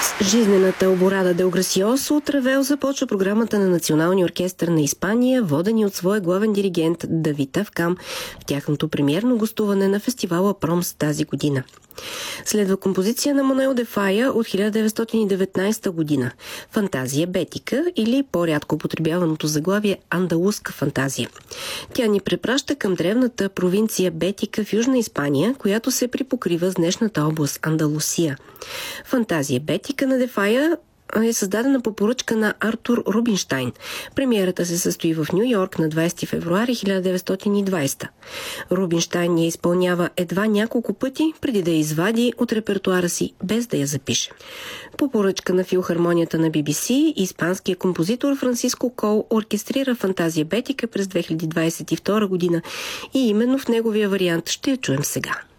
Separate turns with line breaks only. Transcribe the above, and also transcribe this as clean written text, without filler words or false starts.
Жизнената оборада Дел Грасиосо от Равел започва програмата на Националния оркестър на Испания, водени от своя главен диригент Давид Авкам в тяхното премиерно гостуване на фестивала Промс тази година. Следва композиция на Мануел де Фая от 1919 година «Фантазия Бетика» или по-рядко употребяваното заглавие «Андалузка фантазия». Тя ни препраща към древната провинция Бетика в Южна Испания, която се припокрива с днешната област Андалусия. «Фантазия Бетика» на де Фая е създадена по поръчка на Артур Рубинштайн. Премиерата се състои в Ню Йорк на 20 февруари 1920. Рубинштайн я изпълнява едва няколко пъти, преди да я извади от репертуара си, без да я запише. По поръчка на филхармонията на BBC, испанският композитор Франциско Кол оркестрира «Фантазия Бетика» през 2022 година и именно в неговия вариант ще я чуем сега.